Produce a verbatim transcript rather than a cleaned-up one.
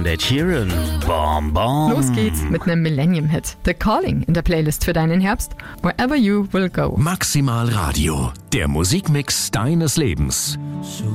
und Ed Sheeran. Bom, bom. Los geht's mit einem Millennium-Hit. The Calling in der Playlist für deinen Herbst. Wherever you will go. Maximal Radio, der Musikmix deines Lebens.